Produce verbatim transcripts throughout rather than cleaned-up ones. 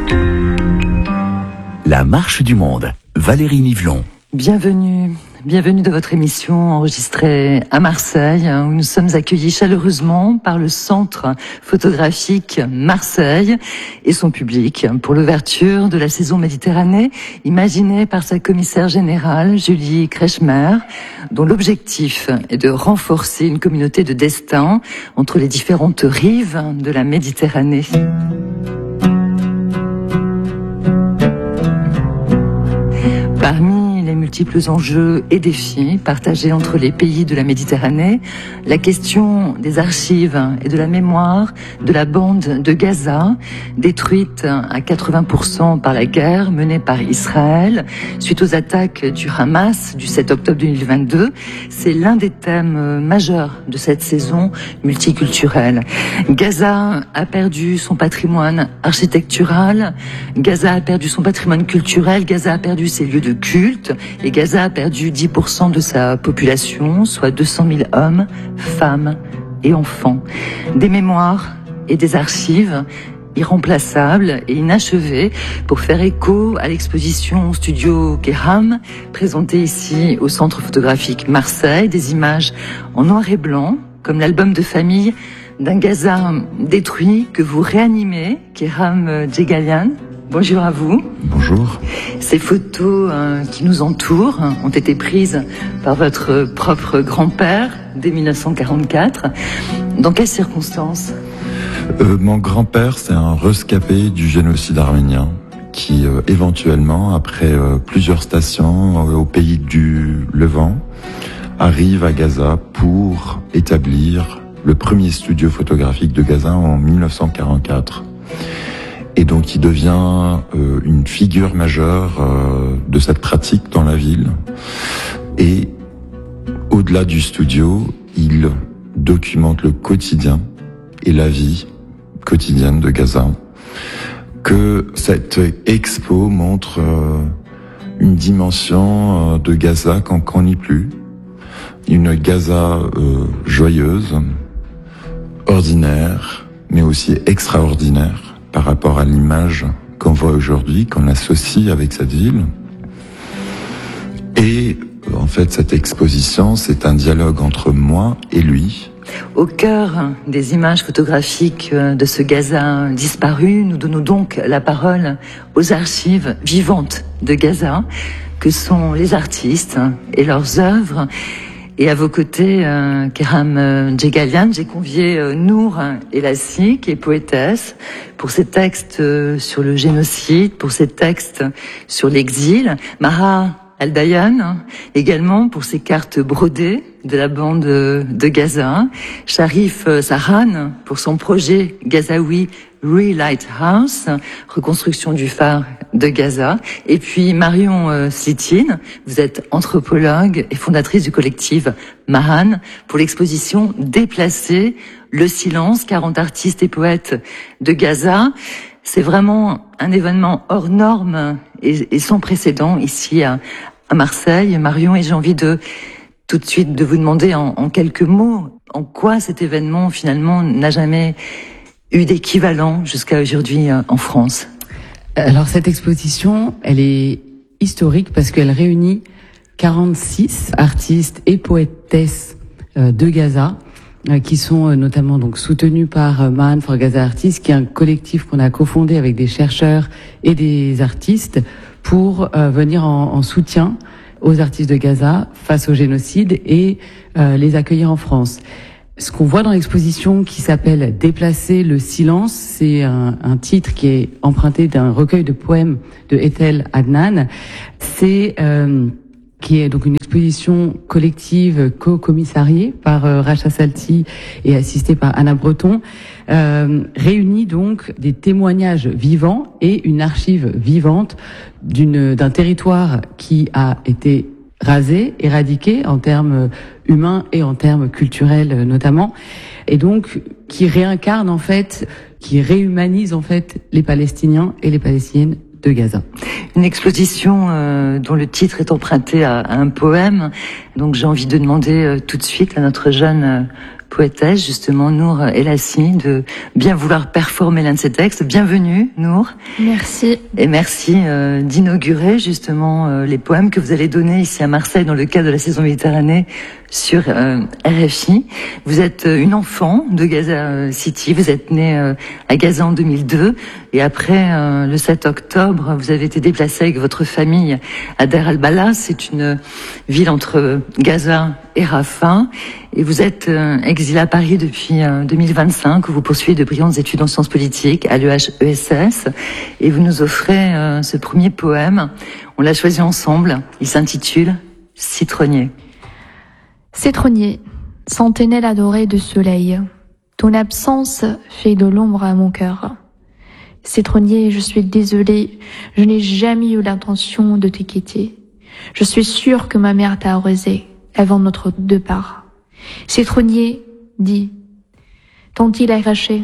La marche du monde, Valérie Nivelon. Bienvenue, bienvenue dans votre émission enregistrée à Marseille, où nous sommes accueillis chaleureusement par le Centre photographique Marseille et son public pour l'ouverture de la saison Méditerranée, imaginée par sa commissaire générale, Julie Kretschmer, dont l'objectif est de renforcer une communauté de destin entre les différentes rives de la Méditerranée. Parmi les multiples enjeux et défis partagés entre les pays de la Méditerranée, la question des archives et de la mémoire de la bande de Gaza, détruite à quatre-vingts pour cent par la guerre menée par Israël suite aux attaques du Hamas du sept octobre deux mille vingt-deux, c'est l'un des thèmes majeurs de cette saison multiculturelle. Gaza a perdu son patrimoine architectural, Gaza a perdu son patrimoine culturel, Gaza a perdu ses lieux de culte et Gaza a perdu dix pour cent de sa population, soit deux cent mille hommes, femmes et enfants. Des mémoires et des archives irremplaçables et inachevées pour faire écho à l'exposition Studio Kehram, présentée ici au Centre photographique Marseille, des images en noir et blanc, comme l'album de famille d'un Gaza détruit que vous réanimez, Kehram Djegalian. Bonjour à vous. Bonjour. Ces photos euh, qui nous entourent ont été prises par votre propre grand-père dès mille neuf cent quarante-quatre. Dans quelles circonstances ? euh, Mon grand-père, c'est un rescapé du génocide arménien qui, euh, éventuellement, après euh, plusieurs stations euh, au pays du Levant, arrive à Gaza pour établir le premier studio photographique de Gaza en mille neuf cent quarante-quatre. Et donc il devient euh, une figure majeure euh, de cette pratique dans la ville. Et au-delà du studio, il documente le quotidien et la vie quotidienne de Gaza. Que cette expo montre euh, une dimension euh, de Gaza qu'on ne connaît plus. Une Gaza euh, joyeuse, ordinaire, mais aussi extraordinaire par rapport à l'image qu'on voit aujourd'hui, qu'on associe avec cette ville. Et en fait, cette exposition, c'est un dialogue entre moi et lui. Au cœur des images photographiques de ce Gaza disparu, nous donnons donc la parole aux archives vivantes de Gaza, que sont les artistes et leurs œuvres. Et à vos côtés, euh, Kehram Djegalian, j'ai convié euh, Nour Elassi, qui est poétesse, pour ses textes euh, sur le génocide, pour ses textes sur l'exil. Maha Al-Dayan, également pour ses cartes brodées de la bande de Gaza. Sharif Sahan, pour son projet gazaoui Re-Lighthouse, reconstruction du phare de Gaza. Et puis Marion Slitine, vous êtes anthropologue et fondatrice du collectif Mahan, pour l'exposition Déplacés, le silence, quarante artistes et poètes de Gaza. C'est vraiment un événement hors norme et, et sans précédent ici à, à Marseille. Marion, et j'ai envie de tout de suite de vous demander en, en quelques mots en quoi cet événement finalement n'a jamais eu d'équivalent jusqu'à aujourd'hui en France. Alors cette exposition, elle est historique parce qu'elle réunit quarante-six artistes et poétesses de Gaza, qui sont notamment donc soutenus par Man for Gaza Artists, qui est un collectif qu'on a cofondé avec des chercheurs et des artistes pour euh, venir en, en soutien aux artistes de Gaza face au génocide et euh, les accueillir en France. Ce qu'on voit dans l'exposition qui s'appelle « Déplacer le silence », c'est un, un titre qui est emprunté d'un recueil de poèmes de Ethel Adnan. C'est euh, qui est donc une exposition collective co-commissariée par euh, Racha Salti et assistée par Anna Breton, euh, réunit donc des témoignages vivants et une archive vivante d'une d'un territoire qui a été rasé, éradiqué en termes humains et en termes culturels notamment, et donc qui réincarne en fait, qui réhumanise en fait les Palestiniens et les Palestiniennes de Gaza. Une exposition euh, dont le titre est emprunté à, à un poème. Donc j'ai envie de demander euh, tout de suite à notre jeune euh, poétesse, justement, Nour Elassi, de bien vouloir performer l'un de ses textes. Bienvenue, Nour. Merci. Et merci euh, d'inaugurer, justement, euh, les poèmes que vous allez donner ici à Marseille dans le cadre de la saison Méditerranée sur euh, R F I. Vous êtes euh, une enfant de Gaza City, vous êtes née euh, à Gaza en deux mille deux, et après euh, le sept octobre, vous avez été déplacée avec votre famille à Deir al-Balah. C'est une ville entre Gaza et Rafah, et vous êtes euh, exilée à Paris depuis euh, deux mille vingt-cinq, où vous poursuivez de brillantes études en sciences politiques à l'E H E S S, et vous nous offrez euh, ce premier poème. On l'a choisi ensemble, il s'intitule « Citronnier ». Citronnier, sentinelle adorée du soleil, ton absence fait de l'ombre à mon cœur. Citronnier, je suis désolée, je n'ai jamais eu l'intention de te quitter. Je suis sûre que ma mère t'a arrosé avant notre départ. Citronnier, dis, t'ont-ils arraché?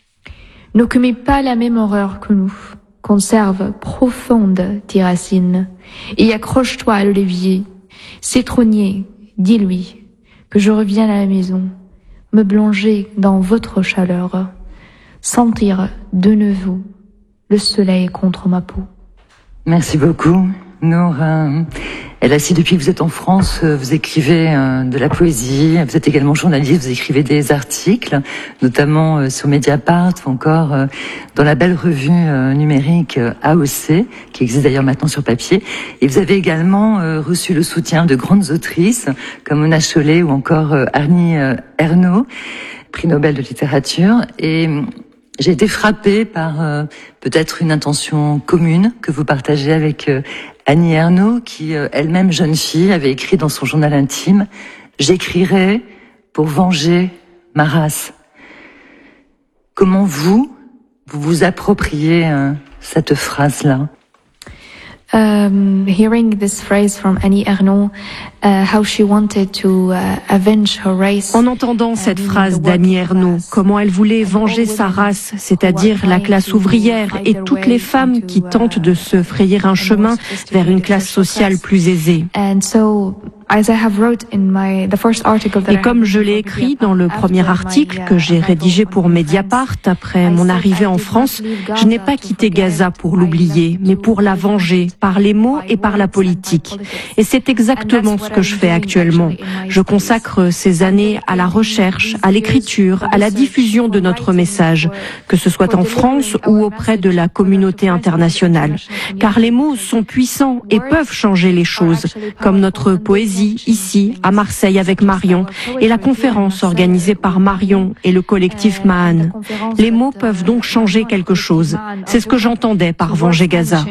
Ne commets pas la même horreur que nous. Conserve profonde tes racines et accroche-toi à l'olivier. Citronnier, dis-lui que je reviens à la maison, me plonger dans votre chaleur, sentir de nouveau le soleil contre ma peau. Merci beaucoup, Nour Elassi. Depuis que vous êtes en France, vous écrivez de la poésie, vous êtes également journaliste, vous écrivez des articles, notamment sur Mediapart ou encore dans la belle revue numérique A O C, qui existe d'ailleurs maintenant sur papier. Et vous avez également reçu le soutien de grandes autrices comme Mona Chollet ou encore Annie Ernaux, prix Nobel de littérature. Et j'ai été frappée par euh, peut-être une intention commune que vous partagez avec euh, Annie Ernaux, qui euh, elle-même jeune fille avait écrit dans son journal intime « J'écrirai pour venger ma race ». Comment vous, vous vous appropriez euh, cette phrase-là? Um, hearing this phrase from Annie Ernaux, uh, how she wanted to uh, avenge her race. En entendant cette phrase d'Annie Ernaux, comment elle voulait venger sa race, c'est-à-dire la classe ouvrière et toutes les femmes qui tentent de se frayer un chemin vers une classe sociale plus aisée. Et comme je l'ai écrit dans le premier article que j'ai rédigé pour Mediapart après mon arrivée en France, je n'ai pas quitté Gaza pour l'oublier, mais pour la venger, par les mots et par la politique. Et c'est exactement ce que je fais actuellement. Je consacre ces années à la recherche, à l'écriture, à la diffusion de notre message, que ce soit en France ou auprès de la communauté internationale. Car les mots sont puissants et peuvent changer les choses, comme notre poésie ici, à Marseille, avec Marion, et la conférence organisée par Marion et le collectif Mahan. Les mots peuvent donc changer quelque chose. C'est ce que j'entendais par venger Gaza.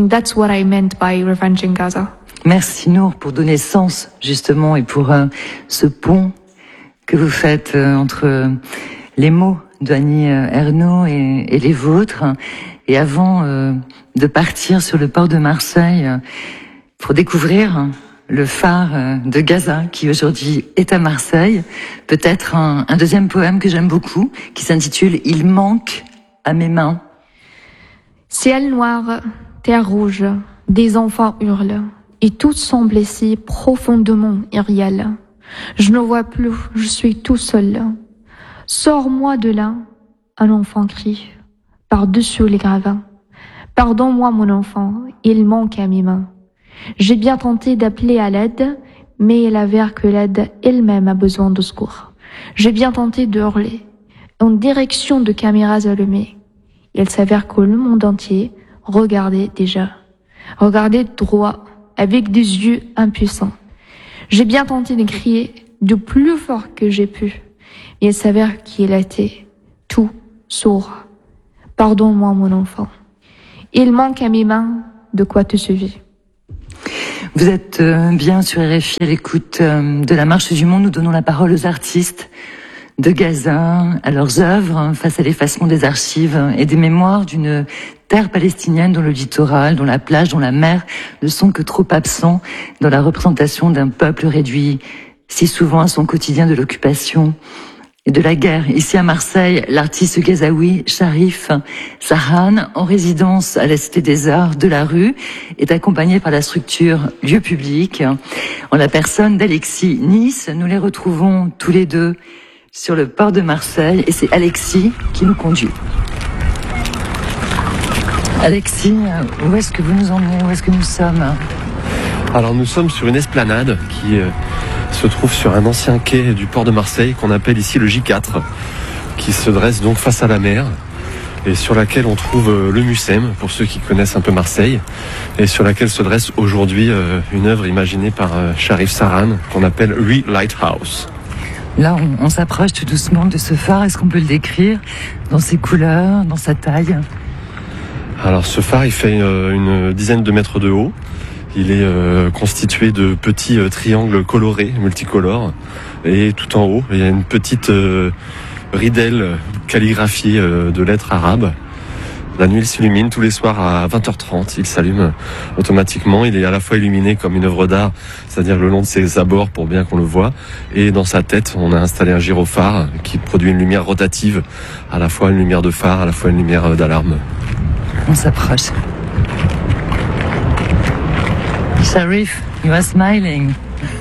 Merci Nour pour donner sens, justement, et pour euh, ce pont que vous faites euh, entre euh, les mots d'Annie Ernaux et, et les vôtres. Et avant euh, de partir sur le port de Marseille euh, pour découvrir le phare de Gaza, qui aujourd'hui est à Marseille, peut-être un, un deuxième poème que j'aime beaucoup, qui s'intitule « Il manque à mes mains ». Ciel noir, terre rouge, des enfants hurlent, et tout semble ici profondément irréel. Je ne vois plus, je suis tout seul. Sors-moi de là, un enfant crie, par-dessus les gravats. Pardonne-moi mon enfant, il manque à mes mains. J'ai bien tenté d'appeler à l'aide, mais il avère que l'aide elle-même a besoin de secours. J'ai bien tenté de hurler, en direction de caméras allumées. Il s'avère que le monde entier regardait déjà. Regardait droit, avec des yeux impuissants. J'ai bien tenté de crier du plus fort que j'ai pu, mais il s'avère qu'il était tout sourd. Pardonne-moi mon enfant. Il manque à mes mains de quoi te suivre. Vous êtes euh, bien sur R F I à l'écoute euh, de la Marche du Monde. Nous donnons la parole aux artistes de Gaza, à leurs œuvres, face à l'effacement des archives et des mémoires d'une terre palestinienne dont le littoral, dont la plage, dont la mer ne sont que trop absents dans la représentation d'un peuple réduit si souvent à son quotidien de l'occupation et de la guerre. Ici à Marseille, l'artiste gazaoui Sharif Sahan, en résidence à la Cité des Arts de la Rue, est accompagné par la structure Lieu Public. En la personne d'Alexis Nice, nous les retrouvons tous les deux sur le port de Marseille et c'est Alexis qui nous conduit. Alexis, où est-ce que vous nous emmenez? Où est-ce que nous sommes? Alors nous sommes sur une esplanade qui euh, se trouve sur un ancien quai du port de Marseille qu'on appelle ici le J quatre, qui se dresse donc face à la mer et sur laquelle on trouve euh, le Mucem, pour ceux qui connaissent un peu Marseille, et sur laquelle se dresse aujourd'hui euh, une œuvre imaginée par euh, Sharif Saran qu'on appelle Re-Lighthouse. Là, on, on s'approche tout doucement de ce phare. Est-ce qu'on peut le décrire dans ses couleurs, dans sa taille? Alors ce phare, il fait une, une dizaine de mètres de haut. Il est euh, constitué de petits euh, triangles colorés, multicolores. Et tout en haut, il y a une petite euh, ridelle calligraphiée euh, de lettres arabes. La nuit, il s'illumine tous les soirs à vingt heures trente. Il s'allume automatiquement. Il est à la fois illuminé comme une œuvre d'art, c'est-à-dire le long de ses abords pour bien qu'on le voit. Et dans sa tête, on a installé un gyrophare qui produit une lumière rotative, à la fois une lumière de phare, à la fois une lumière d'alarme. On s'approche. Sharif, you are smiling.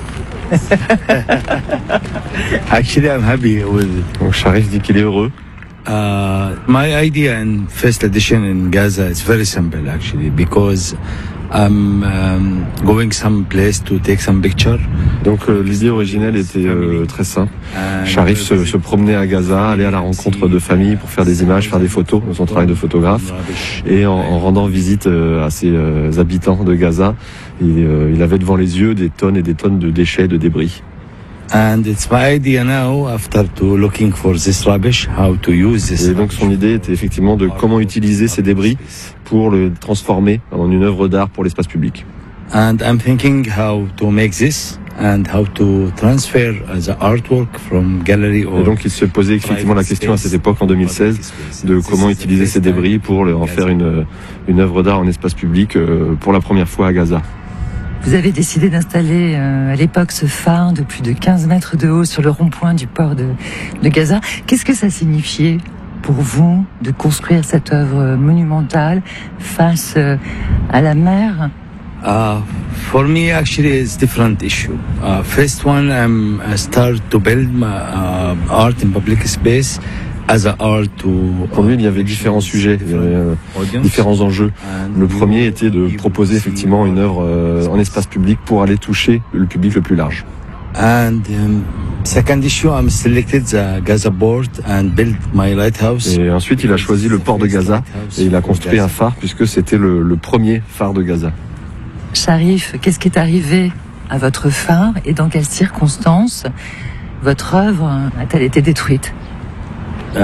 Actually, I'm happy with it. Donc Sharif dit qu'il est heureux. Uh, my idea in first edition in Gaza is very simple actually because I'm um, going some place to take some picture. Donc euh, l'idée originelle était euh, très simple. Sharif se, se promenait à Gaza, allait à la rencontre de familles pour faire des images, faire des photos, son travail de photographe. Et en, en rendant visite euh, à ces euh, habitants de Gaza, il, euh, il avait devant les yeux des tonnes et des tonnes de déchets, de débris. And it's my idea now, after to looking for this rubbish, how to use this. Et donc son idée était effectivement de comment utiliser ces débris pour le transformer en une œuvre d'art pour l'espace public. And I'm thinking how to make this and how to transfer the artwork from gallery or. Et donc il se posait effectivement la question à cette époque en deux mille seize de comment utiliser ces débris pour en faire une une œuvre d'art en espace public pour la première fois à Gaza. Vous avez décidé d'installer euh, à l'époque ce phare de plus de quinze mètres de haut sur le rond-point du port de, de Gaza. Qu'est-ce que ça signifiait pour vous de construire cette œuvre monumentale face euh, à la mer? Uh, for me, actually, it's different issue. Uh, first one, I'm I start to build my uh, art in public space. Pour lui, il y avait différents sujets, il y avait euh, différents enjeux. Le premier était de proposer effectivement une œuvre euh, en espace public pour aller toucher le public le plus large. And um, second issue, I'm selected the Gaza port and built my lighthouse. Et ensuite, il a choisi le port de Gaza et il a construit un phare puisque c'était le, le premier phare de Gaza. Sharif, qu'est-ce qui est arrivé à votre phare et dans quelles circonstances votre œuvre a-t-elle été détruite? Uh,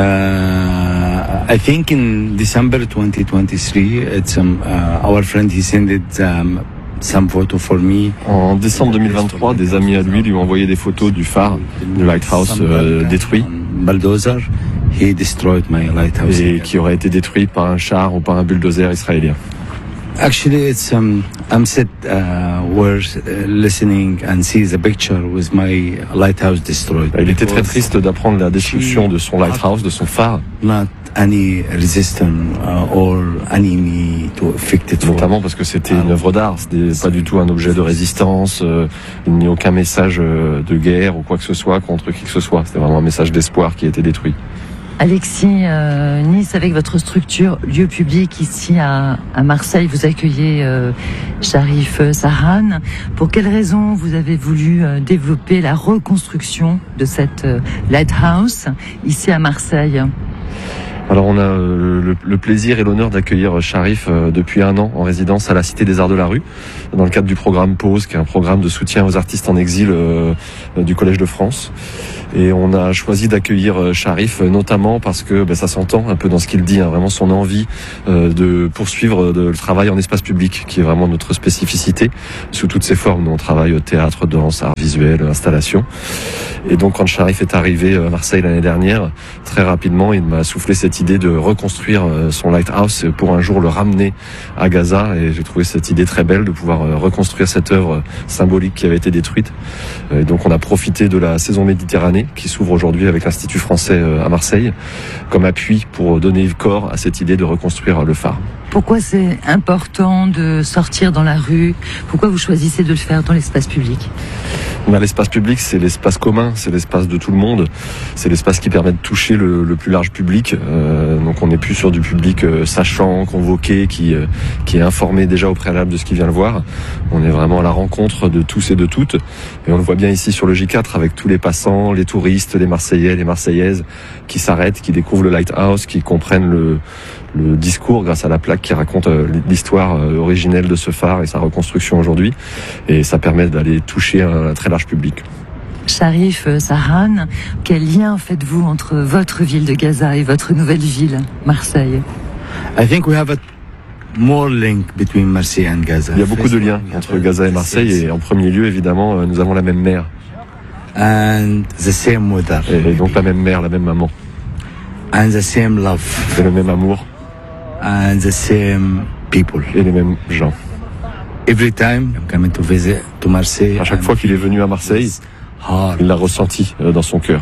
I think in December twenty twenty-three, it's um, uh, our friend he sent it um, some photo for me. En décembre deux mille vingt-trois, des amis à lui lui ont envoyé des photos du phare, du lighthouse euh, détruit. Bulldozer, he destroyed my lighthouse. Et qui aurait été détruit par un char ou par un bulldozer israélien. Actually, it's um, I'm sit uh, were uh, listening and see the picture with my lighthouse destroyed. Il était très triste d'apprendre la destruction de son lighthouse, de son phare. Not any resistance uh, or enemy to affect it. Notamment parce que c'était une œuvre d'art, c'était pas du tout un objet de résistance, euh, il n'y a aucun message de guerre ou quoi que ce soit contre qui que ce soit. C'était vraiment un message d'espoir qui a été détruit. Alexis, euh, Nice, avec votre structure lieu public ici à, à Marseille, vous accueillez euh, Sharif Saran. Pour quelles raisons vous avez voulu euh, développer la reconstruction de cette euh, lighthouse ici à Marseille? Alors on a euh, le, le plaisir et l'honneur d'accueillir Sharif euh, depuis un an en résidence à la Cité des Arts de la Rue, dans le cadre du programme Pause, qui est un programme de soutien aux artistes en exil euh, du Collège de France. Et on a choisi d'accueillir Sharif notamment parce que ben, ça s'entend un peu dans ce qu'il dit, hein, vraiment son envie euh, de poursuivre de, le travail en espace public, qui est vraiment notre spécificité sous toutes ses formes. Nous, on travaille au théâtre, danse, art visuel, installation. Et donc quand Sharif est arrivé à Marseille l'année dernière, très rapidement, il m'a soufflé cette idée de reconstruire son lighthouse pour un jour le ramener à Gaza. Et j'ai trouvé cette idée très belle de pouvoir reconstruire cette œuvre symbolique qui avait été détruite. Et donc on a profité de la saison Méditerranée qui s'ouvre aujourd'hui avec l'Institut français à Marseille comme appui pour donner corps à cette idée de reconstruire le phare. Pourquoi c'est important de sortir dans la rue? Pourquoi vous choisissez de le faire dans l'espace public? Ben, l'espace public, c'est l'espace commun, c'est l'espace de tout le monde, c'est l'espace qui permet de toucher le, le plus large public. Euh, donc on n'est plus sur du public euh, sachant, convoqué, qui, euh, qui est informé déjà au préalable de ce qu'il vient le voir. On est vraiment à la rencontre de tous et de toutes. Et on le voit bien ici sur le J quatre avec tous les passants, les touristes, les Marseillais, les Marseillaises qui s'arrêtent, qui découvrent le Lighthouse, qui comprennent le, le discours grâce à la plaque qui raconte euh, l'histoire euh, originelle de ce phare et sa reconstruction aujourd'hui. Et ça permet d'aller toucher un, un très large public. Sharif Sahran, quel lien faites-vous entre votre ville de Gaza et votre nouvelle ville, Marseille? I think we have a more link between Marseille and Gaza. Il y a beaucoup de liens entre Gaza et Marseille et en premier lieu, évidemment, nous avons la même mer. And the same weather. Et donc la même mère, la même maman. And the same love. Et le même amour. And the same people. Et les mêmes gens. Every time I'm coming to visit to Marseille. À chaque fois qu'il est venu à Marseille, il l'a ressenti dans son cœur.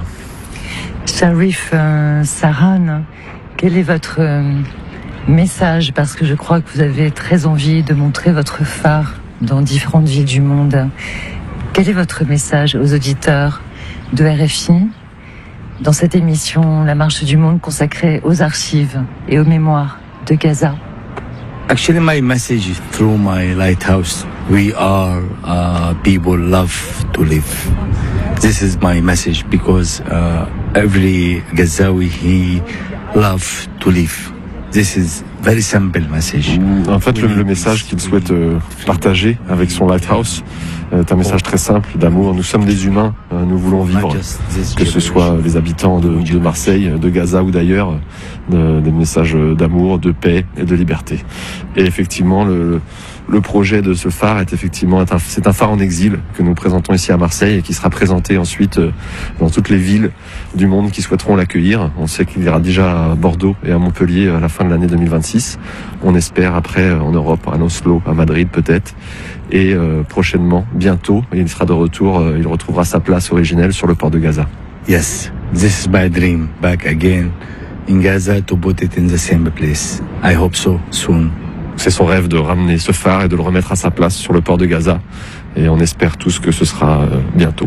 Sharif euh, Sahran, quel est votre euh, message? Parce que je crois que vous avez très envie de montrer votre phare dans différentes villes du monde. Quel est votre message aux auditeurs de R F I dans cette émission La Marche du Monde consacrée aux archives et aux mémoires de Gaza? Actually, my message is through my lighthouse. We are uh, people love to live. This is my message because uh, every Gazawi he love to live. This is very simple message. En fait, le, le message qu'il souhaite euh, partager avec son lighthouse est un message très simple d'amour. Nous sommes des humains, euh, nous voulons vivre, que ce soit les habitants de, de Marseille, de Gaza ou d'ailleurs, de, des messages d'amour, de paix et de liberté. Et effectivement, le, le projet de ce phare est effectivement un, c'est un phare en exil que nous présentons ici à Marseille et qui sera présenté ensuite dans toutes les villes du monde qui souhaiteront l'accueillir. On sait qu'il ira déjà à Bordeaux et à Montpellier à la fin de l'année deux mille vingt-six. On espère après en Europe, à Oslo, à Madrid peut-être. Et euh, prochainement, bientôt, il sera de retour, euh, il retrouvera sa place originelle sur le port de Gaza. Yes, this is my dream, back again in Gaza to put it in the same place. I hope so, soon. C'est son rêve de ramener ce phare et de le remettre à sa place sur le port de Gaza. Et on espère tous que ce sera euh, bientôt.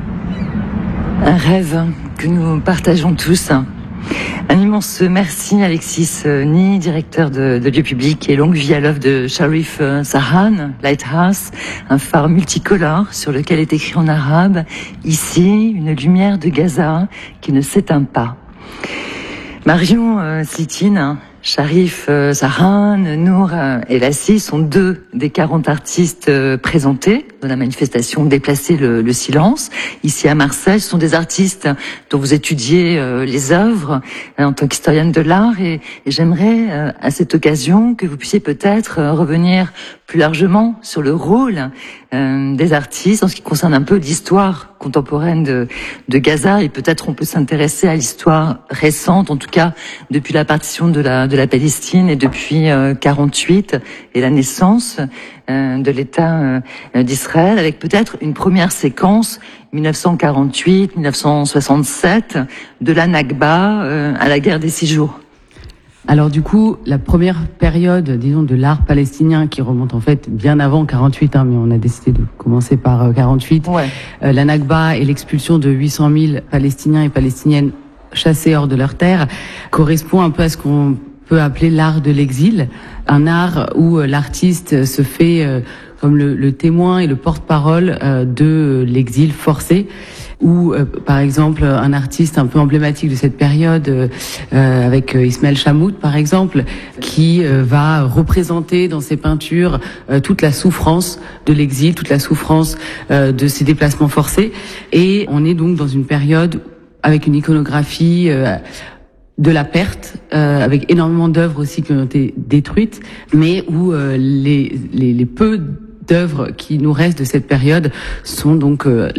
Un rêve que nous partageons tous. Un immense merci Alexis Ni, directeur de, de lieu public et longue vie à l'œuvre de Sharif Sahran, Lighthouse, un phare multicolore sur lequel est écrit en arabe « Ici, une lumière de Gaza qui ne s'éteint pas ». Marion euh, Slitine, Sharif euh, Sahran, Nour euh, et Lassi sont deux des quarante artistes euh, présentés dans la manifestation Déplacer le, le silence. Ici à Marseille, ce sont des artistes dont vous étudiez euh, les œuvres euh, en tant qu'historienne de l'art et, et j'aimerais euh, à cette occasion que vous puissiez peut-être euh, revenir plus largement sur le rôle euh, des artistes en ce qui concerne un peu l'histoire contemporaine de, de Gaza et peut-être on peut s'intéresser à l'histoire récente, en tout cas depuis la partition de la, de la Palestine et depuis euh, quarante-huit et la naissance euh, de l'État euh, d'Israël avec peut-être une première séquence dix-neuf cent quarante-huit dix-neuf cent soixante-sept de la Nakba euh, à la guerre des six jours. Alors du coup, la première période, disons, de l'art palestinien qui remonte en fait bien avant quarante-huit, hein, mais on a décidé de commencer par euh, quarante-huit, ouais. euh, la Nakba et l'expulsion de huit cent mille Palestiniens et Palestiniennes chassés hors de leur terre, correspond un peu à ce qu'on peut appeler l'art de l'exil, un art où euh, l'artiste se fait euh, comme le, le témoin et le porte-parole euh, de l'exil forcé, ou euh, par exemple un artiste un peu emblématique de cette période euh, avec euh, Ismaël Chamout par exemple, qui euh, va représenter dans ses peintures euh, toute la souffrance de l'exil, toute la souffrance euh, de ces déplacements forcés. Et on est donc dans une période avec une iconographie euh, de la perte, euh, avec énormément d'œuvres aussi qui ont été détruites, mais où euh, les, les, les peu d'œuvres qui nous restent de cette période sont donc euh,